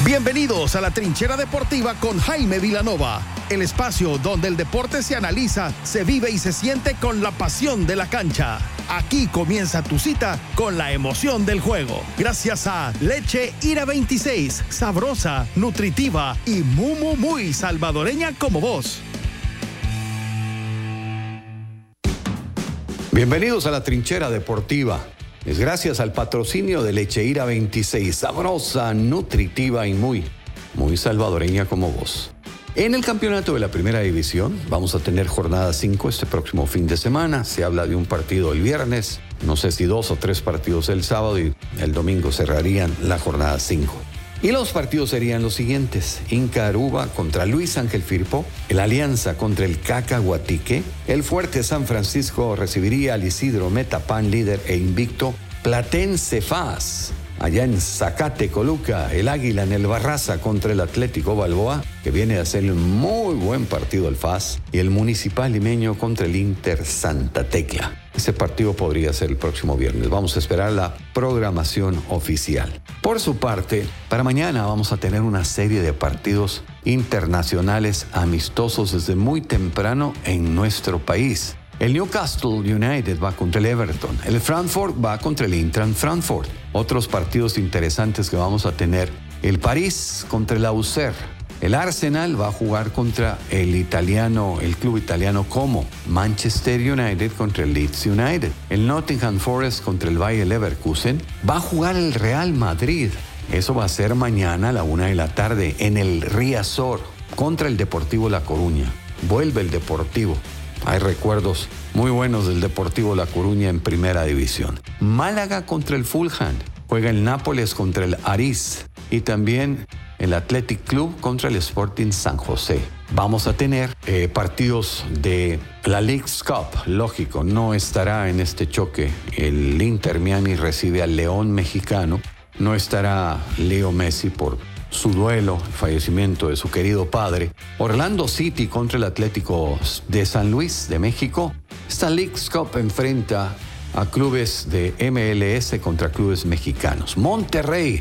Bienvenidos a la Trinchera Deportiva con Jaime Vilanova, el espacio donde el deporte se analiza, se vive y se siente con la pasión de la cancha. Aquí comienza tu cita con la emoción del juego. Gracias a Leche Ira 26, sabrosa, nutritiva y muy salvadoreña como vos. Bienvenidos a la Trinchera Deportiva. Es gracias al patrocinio de Leche Ira 26, sabrosa, nutritiva y muy salvadoreña como vos. En el campeonato de la Primera División vamos a tener jornada 5 este próximo fin de semana. Se habla de un partido el viernes, no sé si 2 o 3 partidos el sábado y el domingo cerrarían la jornada 5. Y los partidos serían los siguientes: Inca Aruba contra Luis Ángel Firpo, el Alianza contra el Cacahuatique, el Fuerte San Francisco recibiría al Isidro Metapán, líder e invicto, Platense FAS. Allá en Zacate, Coluca, el Águila en el Barraza contra el Atlético Balboa, que viene a hacer un muy buen partido el FAS, y el Municipal Limeño contra el Inter Santa Tecla. Ese partido podría ser el próximo viernes. Vamos a esperar la programación oficial. Por su parte, para mañana vamos a tener una serie de partidos internacionales amistosos desde muy temprano en nuestro país. El Newcastle United va contra el Everton. El Frankfurt va contra el Eintracht Frankfurt. Otros partidos interesantes que vamos a tener: el París contra el Auxerre. El Arsenal va a jugar contra el club italiano Como. Manchester United contra el Leeds United. El Nottingham Forest contra el Bayer Leverkusen. Va a jugar el Real Madrid. Eso va a ser mañana a la 1:00 p.m. en el Riazor contra el Deportivo La Coruña. Vuelve el Deportivo. Hay recuerdos muy buenos del Deportivo La Coruña en Primera División. Málaga contra el Fulham. Juega el Nápoles contra el Ariz. Y también el Athletic Club contra el Sporting San José. Vamos a tener partidos de la Leagues Cup. Lógico, no estará en este choque. El Inter Miami recibe al León mexicano. No estará Leo Messi por su duelo, el fallecimiento de su querido padre. Orlando City contra el Atlético de San Luis de México. Esta Leagues Cup enfrenta a clubes de MLS contra clubes mexicanos. Monterrey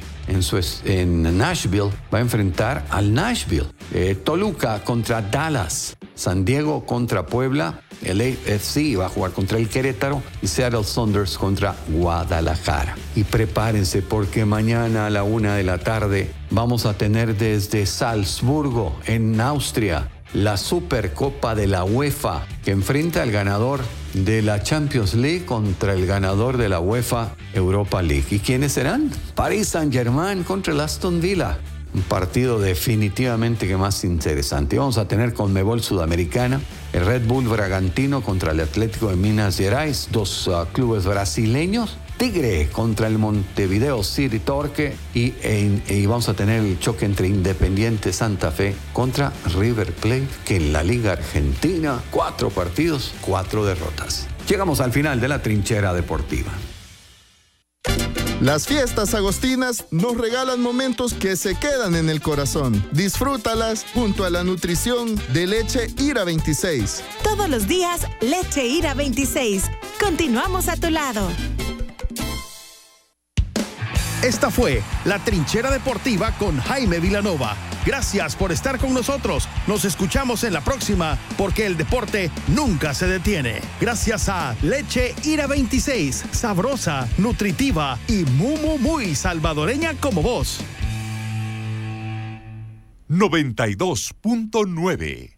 en Nashville va a enfrentar al Nashville. Toluca contra Dallas. San Diego contra Puebla. El AFC va a jugar contra el Querétaro y Seattle Sounders contra Guadalajara. Y prepárense porque mañana a la 1:00 p.m. vamos a tener desde Salzburgo, en Austria, la Supercopa de la UEFA, que enfrenta al ganador de la Champions League contra el ganador de la UEFA Europa League. ¿Y quiénes serán? Paris Saint-Germain contra el Aston Villa. Un partido definitivamente que más interesante. Vamos a tener Conmebol Sudamericana, el Red Bull Bragantino contra el Atlético de Minas Gerais, 2 clubes brasileños. Tigre contra el Montevideo City Torque y vamos a tener el choque entre Independiente Santa Fe contra River Plate, que en la Liga Argentina 4 partidos, 4 derrotas. Llegamos al final de la Trinchera Deportiva. Las fiestas agostinas nos regalan momentos que se quedan en el corazón. Disfrútalas junto a la nutrición de Leche Ira 26. Todos los días, Leche Ira 26. Continuamos a tu lado. Esta fue la Trinchera Deportiva con Jaime Vilanova. Gracias por estar con nosotros. Nos escuchamos en la próxima, porque el deporte nunca se detiene. Gracias a Leche Ira 26, sabrosa, nutritiva y muy salvadoreña como vos. 92.9.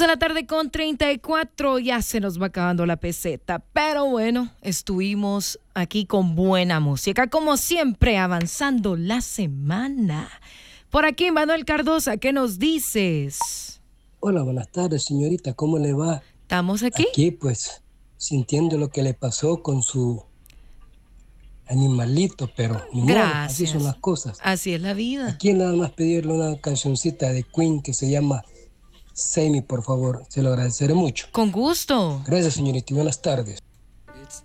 2:34 p.m. Ya se nos va acabando la peseta, pero bueno, estuvimos aquí con buena música, como siempre, avanzando la semana. Por aquí, Manuel Cardosa, ¿qué nos dices? Hola, buenas tardes, señorita, ¿cómo le va? ¿Estamos aquí? Aquí, pues, sintiendo lo que le pasó con su animalito, pero no, así son las cosas. Así es la vida. Aquí nada más pedirle una cancioncita de Queen que se llama Save Me, por favor. Se lo agradeceré mucho. Con gusto. Gracias, señorita, y buenas tardes.